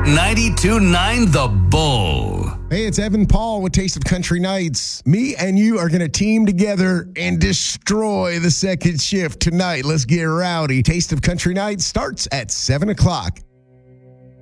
92.9 The Bull. Hey, it's Evan Paul with Taste of Country Nights. Me and you are going to team together and destroy the second shift tonight. Let's get rowdy. Taste of Country Nights starts at 7 o'clock